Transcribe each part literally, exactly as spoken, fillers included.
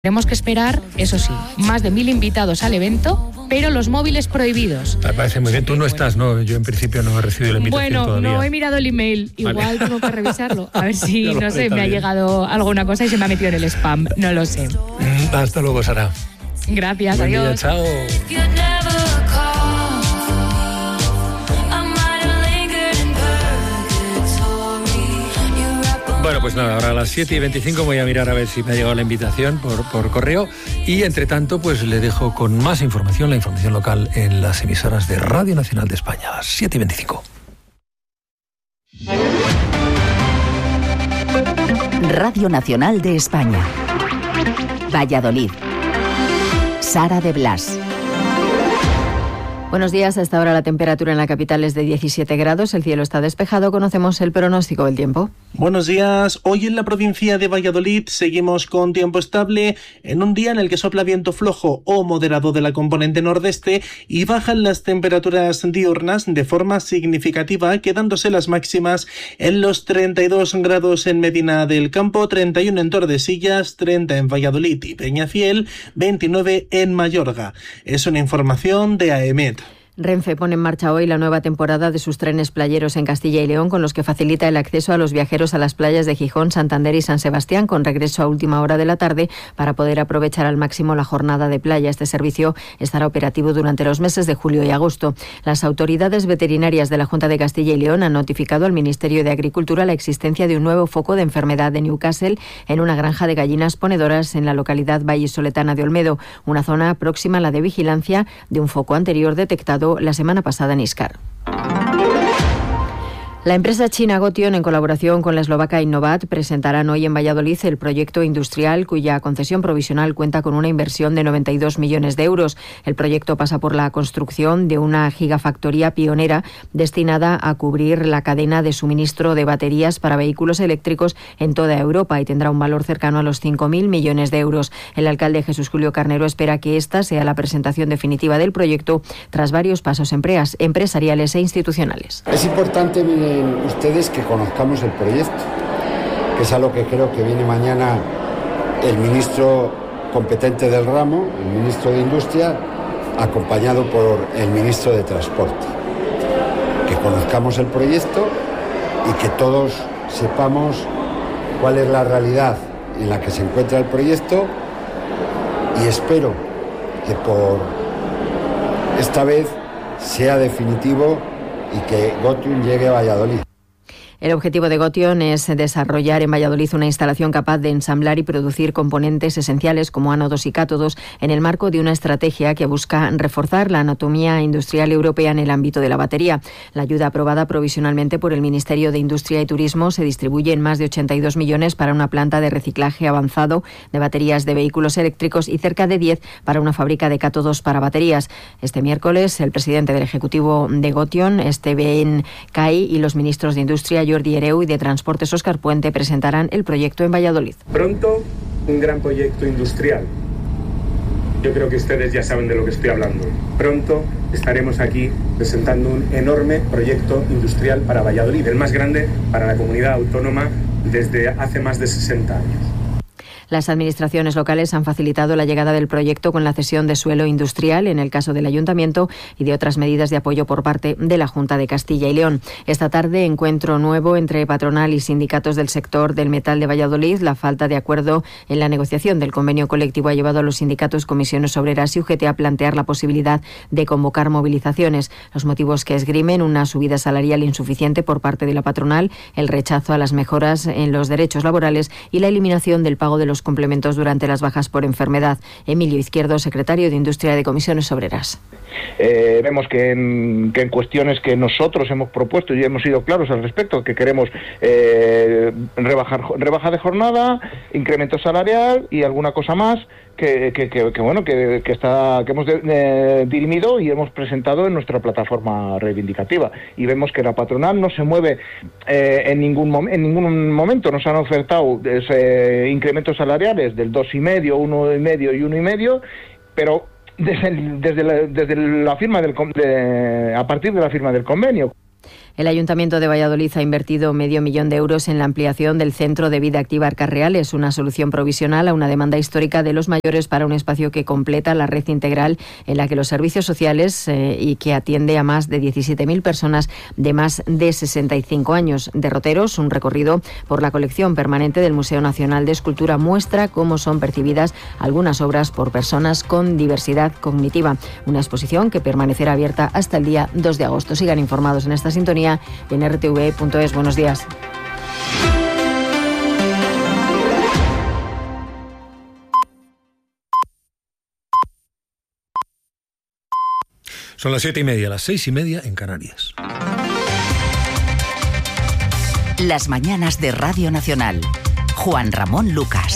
Tenemos que esperar, eso sí, más de mil invitados al evento, pero los móviles prohibidos. Me parece muy bien. Tú no estás, ¿no? Yo en principio no he recibido la invitación bueno, todavía. Bueno, no he mirado el email. Igual vale. Tengo que revisarlo. A ver si, no sé, me ha llegado alguna cosa y se me ha metido en el spam. No lo sé. Hasta luego, Sara. Gracias, Buen adiós. Día, chao. Bueno, pues nada, ahora a las siete y veinticinco voy a mirar a ver si me ha llegado la invitación por, por correo y entre tanto pues le dejo con más información, la información local en las emisoras de Radio Nacional de España, a las siete y veinticinco. Radio Nacional de España. Valladolid. Sara de Blas. Buenos días. Hasta ahora la temperatura en la capital es de diecisiete grados. El cielo está despejado. Conocemos el pronóstico del tiempo. Buenos días. Hoy en la provincia de Valladolid seguimos con tiempo estable en un día en el que sopla viento flojo o moderado de la componente nordeste y bajan las temperaturas diurnas de forma significativa, quedándose las máximas en los treinta y dos grados en Medina del Campo, treinta y uno en Tordesillas, treinta en Valladolid y Peñafiel, veintinueve en Mayorga. Es una información de A E M E T. Renfe pone en marcha hoy la nueva temporada de sus trenes playeros en Castilla y León, con los que facilita el acceso a los viajeros a las playas de Gijón, Santander y San Sebastián, con regreso a última hora de la tarde para poder aprovechar al máximo la jornada de playa. Este servicio estará operativo durante los meses de julio y agosto. Las autoridades veterinarias de la Junta de Castilla y León han notificado al Ministerio de Agricultura la existencia de un nuevo foco de enfermedad de Newcastle en una granja de gallinas ponedoras en la localidad vallisoletana de Olmedo, una zona próxima a la de vigilancia de un foco anterior detectado la semana pasada en Iscar. La empresa china Gotion, en colaboración con la eslovaca Innovat, presentarán hoy en Valladolid el proyecto industrial cuya concesión provisional cuenta con una inversión de noventa y dos millones de euros. El proyecto pasa por la construcción de una gigafactoría pionera destinada a cubrir la cadena de suministro de baterías para vehículos eléctricos en toda Europa y tendrá un valor cercano a los cinco mil millones de euros. El alcalde Jesús Julio Carnero espera que esta sea la presentación definitiva del proyecto tras varios pasos empresariales e institucionales. Es importante, miren ustedes, que conozcamos el proyecto, que es a lo que creo que viene mañana el ministro competente del ramo, el ministro de Industria, acompañado por el ministro de Transporte. Que conozcamos el proyecto y que todos sepamos cuál es la realidad en la que se encuentra el proyecto, y espero que por esta vez sea definitivo y que Gotion llegue a Valladolid. El objetivo de Gotion es desarrollar en Valladolid una instalación capaz de ensamblar y producir componentes esenciales como ánodos y cátodos en el marco de una estrategia que busca reforzar la anatomía industrial europea en el ámbito de la batería. La ayuda aprobada provisionalmente por el Ministerio de Industria y Turismo se distribuye en más de ochenta y dos millones para una planta de reciclaje avanzado de baterías de vehículos eléctricos y cerca de diez para una fábrica de cátodos para baterías. Este miércoles, el presidente del Ejecutivo de Gotion, Steven Cai, y los ministros de Industria, Jordi Hereu, y de Transportes, Óscar Puente, presentarán el proyecto en Valladolid. Pronto, un gran proyecto industrial. Yo creo que ustedes ya saben de lo que estoy hablando. Pronto estaremos aquí presentando un enorme proyecto industrial para Valladolid, el más grande para la comunidad autónoma desde hace más de sesenta años. Las administraciones locales han facilitado la llegada del proyecto con la cesión de suelo industrial en el caso del Ayuntamiento y de otras medidas de apoyo por parte de la Junta de Castilla y León. Esta tarde, encuentro nuevo entre patronal y sindicatos del sector del metal de Valladolid. La falta de acuerdo en la negociación del convenio colectivo ha llevado a los sindicatos, comisiones obreras y U G T a plantear la posibilidad de convocar movilizaciones. Los motivos que esgrimen: una subida salarial insuficiente por parte de la patronal, el rechazo a las mejoras en los derechos laborales y la eliminación del pago de los complementos durante las bajas por enfermedad. Emilio Izquierdo, secretario de Industria de Comisiones Obreras. Eh, vemos que en, que en cuestiones que nosotros hemos propuesto y hemos sido claros al respecto, que queremos eh, rebajar rebaja de jornada, incremento salarial y alguna cosa más que, que, que, que bueno que, que está que hemos de, eh, dirimido y hemos presentado en nuestra plataforma reivindicativa, y vemos que la patronal no se mueve eh, en ningún mom- en ningún momento. Nos han ofertado ese incrementos salariales del dos y medio, uno y medio y uno y medio, pero desde, el, desde, la, desde la firma del de, a partir de la firma del convenio. El Ayuntamiento de Valladolid ha invertido medio millón de euros en la ampliación del Centro de Vida Activa Arcas Reales, una solución provisional a una demanda histórica de los mayores para un espacio que completa la red integral en la que los servicios sociales eh, y que atiende a más de diecisiete mil personas de más de sesenta y cinco años. Derroteros, un recorrido por la colección permanente del Museo Nacional de Escultura, muestra cómo son percibidas algunas obras por personas con diversidad cognitiva. Una exposición que permanecerá abierta hasta el día dos de agosto. Sigan informados en esta sintonía en r t v punto es. Buenos días. Son las siete y media, las seis y media en Canarias. Las mañanas de Radio Nacional. Juan Ramón Lucas.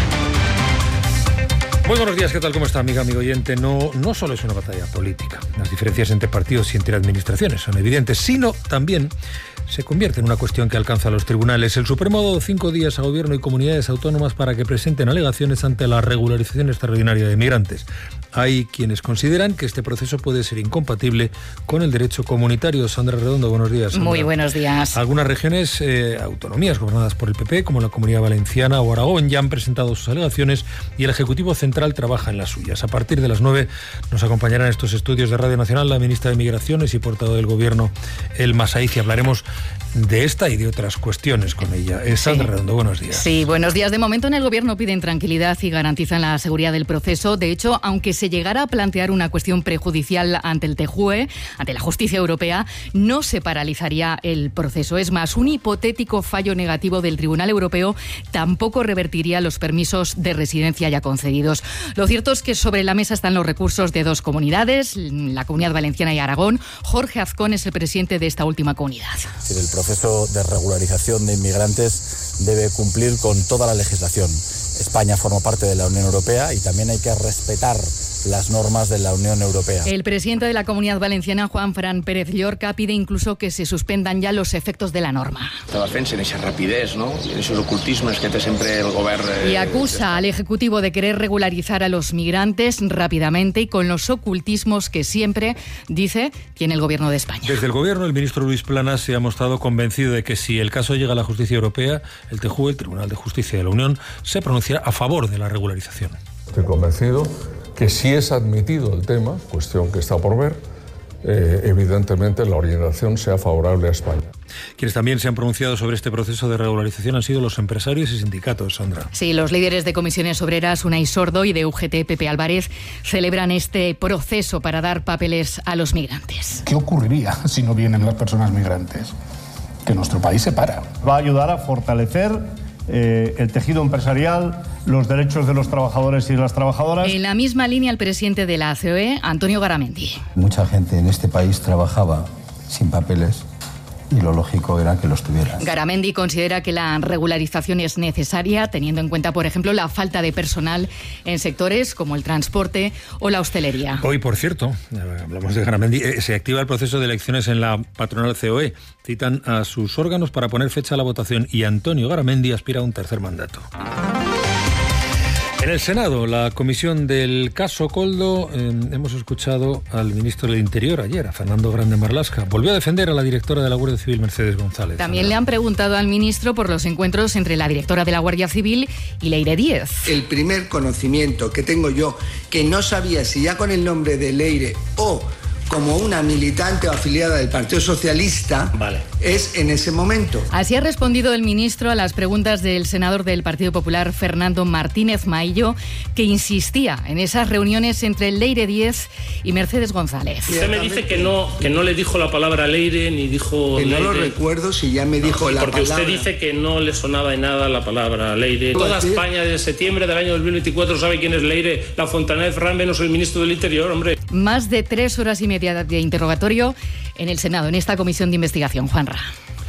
Muy buenos días, ¿qué tal? ¿Cómo está, amiga, amigo oyente? No, no solo es una batalla política. Las diferencias entre partidos y entre administraciones son evidentes, sino también se convierte en una cuestión que alcanza a los tribunales. El Supremo ha dado cinco días a Gobierno y comunidades autónomas para que presenten alegaciones ante la regularización extraordinaria de migrantes. Hay quienes consideran que este proceso puede ser incompatible con el derecho comunitario. Sandra Redondo, buenos días. Sandra. Muy buenos días. Algunas regiones, eh, autonomías gobernadas por el P P, como la Comunidad Valenciana o Aragón, ya han presentado sus alegaciones y el Ejecutivo Central trabaja en las suyas. A partir de las nueve nos acompañarán en estos estudios de Radio Nacional la ministra de Migraciones y portavoz del Gobierno, Elma Saiz, y hablaremos de esta y de otras cuestiones con ella. Eh, Sandra sí. Redondo, buenos días. Sí, buenos días. De momento en el Gobierno piden tranquilidad y garantizan la seguridad del proceso. De hecho, aunque se llegara a plantear una cuestión prejudicial ante el T J U E, ante la justicia europea, no se paralizaría el proceso. Es más, un hipotético fallo negativo del Tribunal Europeo tampoco revertiría los permisos de residencia ya concedidos. Lo cierto es que sobre la mesa están los recursos de dos comunidades, la Comunidad Valenciana y Aragón. Jorge Azcón es el presidente de esta última comunidad. Sí, el proceso de regularización de inmigrantes debe cumplir con toda la legislación. España forma parte de la Unión Europea y también hay que respetar las normas de la Unión Europea. El presidente de la Comunidad Valenciana, Juan Fran Pérez Llorca, pide incluso que se suspendan ya los efectos de la norma. Estabas fent en esa rapidez, ¿no? En esos ocultismos que té sempre el govern. Eh, y acusa al Ejecutivo de querer regularizar a los migrantes rápidamente y con los ocultismos que siempre, dice, tiene el Gobierno de España. Desde el Gobierno, el ministro Luis Planas se ha mostrado convencido de que si el caso llega a la justicia europea, el T J U E, el Tribunal de Justicia de la Unión, se pronunciará a favor de la regularización. Estoy convencido que si es admitido el tema, cuestión que está por ver, eh, evidentemente la orientación sea favorable a España. Quienes también se han pronunciado sobre este proceso de regularización han sido los empresarios y sindicatos, Sandra. Sí, los líderes de comisiones obreras, Unai Sordo, y de U G T, Pepe Álvarez, celebran este proceso para dar papeles a los migrantes. ¿Qué ocurriría si no vienen las personas migrantes? Que nuestro país se para. Va a ayudar a fortalecer Eh, el tejido empresarial, los derechos de los trabajadores y de las trabajadoras. En la misma línea, el presidente de la C O E, Antonio Garamendi. Mucha gente en este país trabajaba sin papeles y lo lógico era que los tuvieran. Garamendi considera que la regularización es necesaria, teniendo en cuenta, por ejemplo, la falta de personal en sectores como el transporte o la hostelería. Hoy, por cierto, hablamos de Garamendi, eh, se activa el proceso de elecciones en la patronal C O E. Citan a sus órganos para poner fecha a la votación y Antonio Garamendi aspira a un tercer mandato. En el Senado, la comisión del caso Koldo, eh, hemos escuchado al ministro del Interior ayer, a Fernando Grande Marlaska. Volvió a defender a la directora de la Guardia Civil, Mercedes González. También le han preguntado al ministro por los encuentros entre la directora de la Guardia Civil y Leire Díez. El primer conocimiento que tengo yo, que no sabía si ya con el nombre de Leire o como una militante o afiliada del Partido Socialista, vale, es en ese momento. Así ha respondido el ministro a las preguntas del senador del Partido Popular, Fernando Martínez Maillo, que insistía en esas reuniones entre Leire Díez y Mercedes González. Usted me dice que no, que no le dijo la palabra Leire ni dijo que Leire. No lo recuerdo si ya me dijo no, la porque palabra. Porque usted dice que no le sonaba de nada la palabra Leire. Toda España desde septiembre del año dos mil veinticuatro sabe quién es Leire, la Fontana de Fran, menos el ministro del Interior, hombre. Más de tres horas y media de interrogatorio en el Senado, en esta comisión de investigación. Juanra.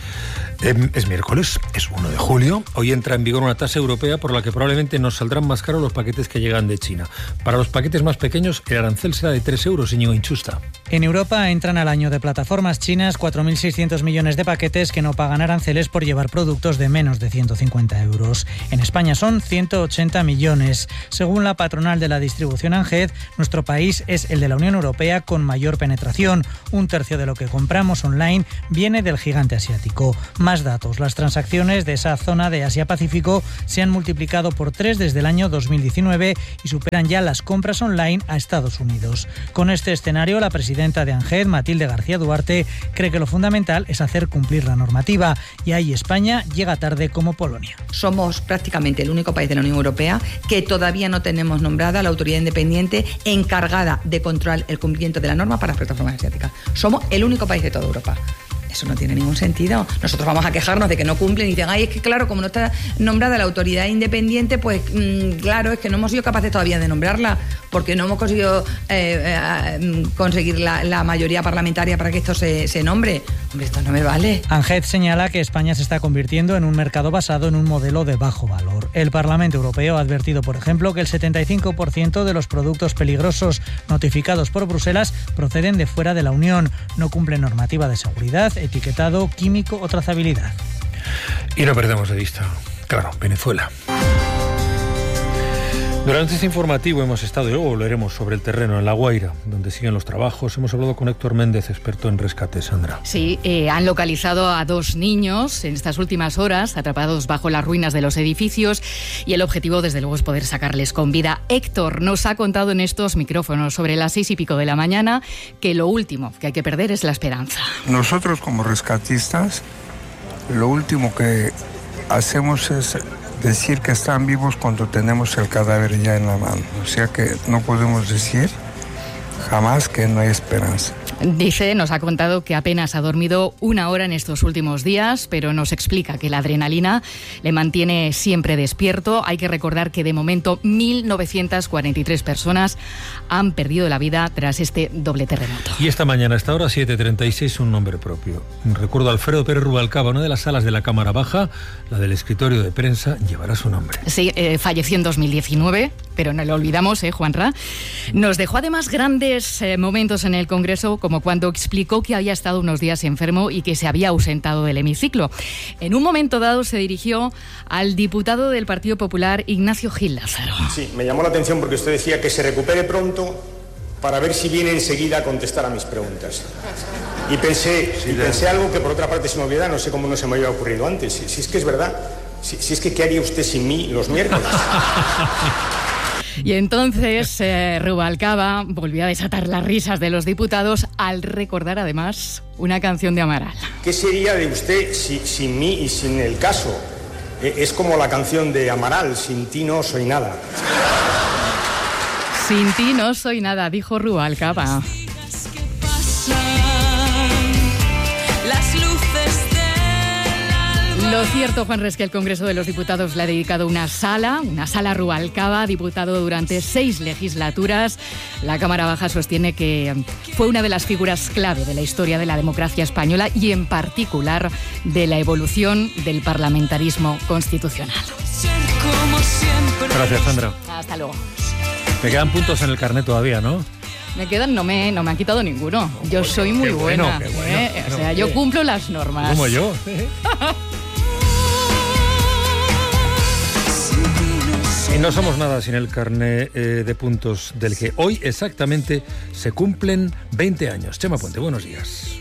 Es miércoles, es uno de julio. Hoy entra en vigor una tasa europea por la que probablemente nos saldrán más caros los paquetes que llegan de China. Para los paquetes más pequeños, el arancel será de tres euros, Íñigo Inchusta. En Europa entran al año de plataformas chinas cuatro mil seiscientos millones de paquetes que no pagan aranceles por llevar productos de menos de ciento cincuenta euros. En España son ciento ochenta millones. Según la patronal de la distribución ANGED, nuestro país es el de la Unión Europea con mayor penetración. Un tercio de lo que compramos online viene del gigante asiático. Más datos. Las transacciones de esa zona de Asia-Pacífico se han multiplicado por tres desde el año dos mil diecinueve y superan ya las compras online a Estados Unidos. Con este escenario, la presidenta de ANGED, Matilde García Duarte, cree que lo fundamental es hacer cumplir la normativa y ahí España llega tarde como Polonia. Somos prácticamente el único país de la Unión Europea que todavía no tenemos nombrada la autoridad independiente encargada de controlar el cumplimiento de la norma para las plataformas asiáticas. Somos el único país de toda Europa. Eso no tiene ningún sentido. Nosotros vamos a quejarnos de que no cumplen y dicen, ay, es que claro, como no está nombrada la autoridad independiente, pues mmm, claro, es que no hemos sido capaces todavía de nombrarla, porque no hemos conseguido eh, eh, conseguir la, la mayoría parlamentaria para que esto se, se nombre. Hombre, esto no me vale. ANGED señala que España se está convirtiendo en un mercado basado en un modelo de bajo valor. El Parlamento Europeo ha advertido, por ejemplo, que el setenta y cinco por ciento de los productos peligrosos notificados por Bruselas proceden de fuera de la Unión, no cumplen normativa de seguridad, etiquetado, químico o trazabilidad. Y no perdemos de vista, claro, Venezuela. Durante este informativo hemos estado, y luego volveremos sobre el terreno en La Guaira, donde siguen los trabajos. Hemos hablado con Héctor Méndez, experto en rescate. Sandra. Sí, eh, han localizado a dos niños en estas últimas horas, atrapados bajo las ruinas de los edificios, y el objetivo, desde luego, es poder sacarles con vida. Héctor nos ha contado en estos micrófonos sobre las seis y pico de la mañana que lo último que hay que perder es la esperanza. Nosotros, como rescatistas, lo último que hacemos es decir que están vivos cuando tenemos el cadáver ya en la mano. O sea que no podemos decir jamás que no hay esperanza. Dice, nos ha contado que apenas ha dormido una hora en estos últimos días, pero nos explica que la adrenalina le mantiene siempre despierto. Hay que recordar que de momento mil novecientas cuarenta y tres personas han perdido la vida tras este doble terremoto. Y esta mañana, hasta ahora siete treinta y seis, un nombre propio. Recuerdo a Alfredo Pérez Rubalcaba, una de las salas de la Cámara Baja, la del escritorio de prensa, llevará su nombre. Sí, eh, falleció en dos mil diecinueve, pero no lo olvidamos, ¿eh, Juanra? Nos dejó además grandes eh, momentos en el Congreso, como cuando explicó que había estado unos días enfermo y que se había ausentado del hemiciclo. En un momento dado se dirigió al diputado del Partido Popular, Ignacio Gil Lázaro. Sí, me llamó la atención porque usted decía que se recupere pronto para ver si viene enseguida a contestar a mis preguntas. Y pensé, y pensé algo que por otra parte se me olvida, no sé cómo no se me había ocurrido antes. Si, si es que es verdad, si, si es que ¿qué haría usted sin mí los miércoles? Y entonces eh, Rubalcaba volvió a desatar las risas de los diputados al recordar además una canción de Amaral. ¿Qué sería de usted si, sin mí y sin el caso? Eh, es como la canción de Amaral, sin ti no soy nada. Sin ti no soy nada, dijo Rubalcaba. Lo cierto, Juanra, es que el Congreso de los Diputados le ha dedicado una sala, una sala Rubalcaba, diputado durante seis legislaturas. La Cámara Baja sostiene que fue una de las figuras clave de la historia de la democracia española y en particular de la evolución del parlamentarismo constitucional. Gracias, Sandra. Hasta luego. Me quedan puntos en el carnet todavía, ¿no? Me quedan, no me, no me han quitado ninguno. Yo soy muy qué bueno, buena. qué bueno, ¿eh? bueno, o sea, yo cumplo las normas. Como yo. Y no somos nada sin el carné eh, de puntos del que hoy exactamente se cumplen veinte años. Chema Puente, buenos días.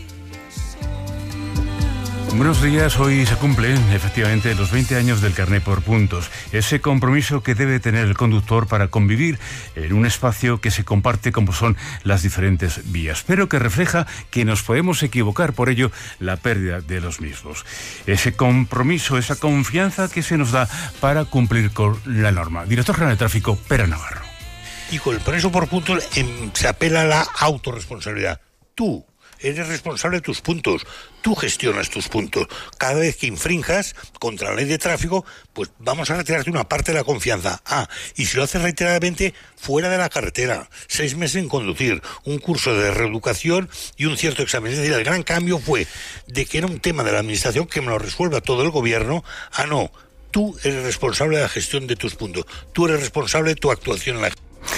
Buenos días, hoy se cumplen efectivamente los veinte años del carné por puntos, ese compromiso que debe tener el conductor para convivir en un espacio que se comparte como son las diferentes vías, pero que refleja que nos podemos equivocar, por ello la pérdida de los mismos. Ese compromiso, esa confianza que se nos da para cumplir con la norma. Director General de Tráfico, Pera Navarro. Y con el permiso por puntos en, se apela a la autorresponsabilidad. Tú eres responsable de tus puntos, tú gestionas tus puntos. Cada vez que infrinjas contra la ley de tráfico, pues vamos a retirarte una parte de la confianza. Ah, y si lo haces reiteradamente, fuera de la carretera, seis meses en conducir, un curso de reeducación y un cierto examen. Es decir, el gran cambio fue de que era un tema de la administración que me lo resuelva todo el gobierno, a no, tú eres responsable de la gestión de tus puntos, tú eres responsable de tu actuación en la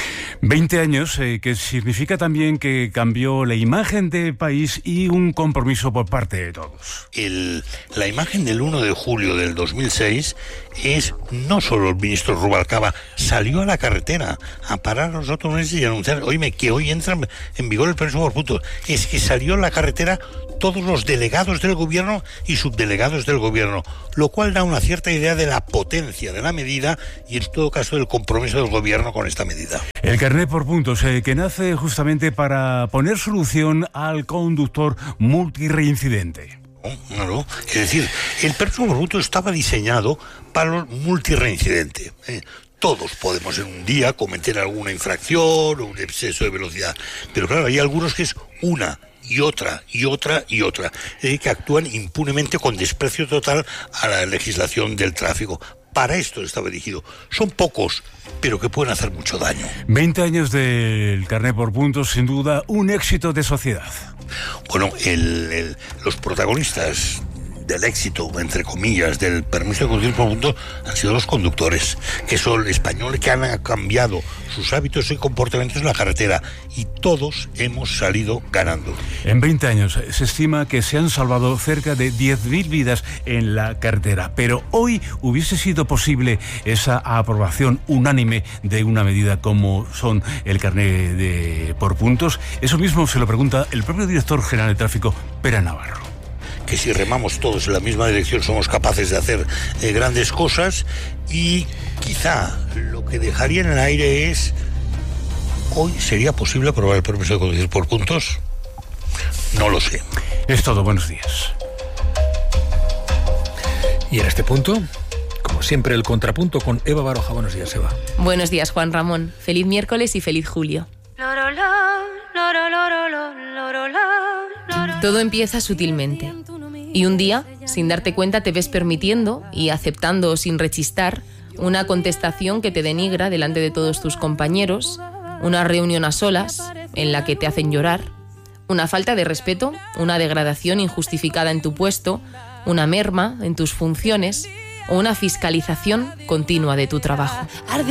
veinte años, eh, que significa también que cambió la imagen del país y un compromiso por parte de todos. El, la imagen del uno de julio del dos mil seis es no solo el ministro Rubalcaba salió a la carretera a parar los autobuses y anunciar, oíme, que hoy entra en vigor el permiso por puntos, es que salió a la carretera todos los delegados del gobierno y subdelegados del gobierno, lo cual da una cierta idea de la potencia de la medida y en todo caso del compromiso del gobierno con esta medida. El carnet por puntos, eh, que nace justamente para poner solución al conductor multireincidente. Claro, es decir, el permiso por puntos estaba diseñado para los multireincidentes. ¿eh? Todos podemos en un día cometer alguna infracción o un exceso de velocidad, pero claro, hay algunos que es una y otra, y otra, y otra. Es decir, que actúan impunemente con desprecio total a la legislación del tráfico. Para esto estaba dirigido. Son pocos, pero que pueden hacer mucho daño. veinte años del carnet por puntos, sin duda, un éxito de sociedad. Bueno, el, el, los protagonistas del éxito, entre comillas, del permiso de conducir por puntos han sido los conductores, que son españoles que han cambiado sus hábitos y comportamientos en la carretera, y todos hemos salido ganando. En veinte años se estima que se han salvado cerca de diez mil vidas en la carretera, pero hoy hubiese sido posible esa aprobación unánime de una medida como son el carnet de por puntos. Eso mismo se lo pregunta el propio director general de tráfico, Pere Navarro. Que si remamos todos en la misma dirección somos capaces de hacer eh, grandes cosas, y quizá lo que dejaría en el aire es, ¿hoy sería posible aprobar el permiso de conducir por puntos? No lo sé. Es todo, buenos días. Y en este punto, como siempre, el contrapunto con Eva Baroja. Buenos días, Eva. Buenos días, Juan Ramón. Feliz miércoles y feliz julio. Todo empieza sutilmente. Y un día, sin darte cuenta, te ves permitiendo y aceptando sin rechistar una contestación que te denigra delante de todos tus compañeros, una reunión a solas en la que te hacen llorar, una falta de respeto, una degradación injustificada en tu puesto, una merma en tus funciones o una fiscalización continua de tu trabajo.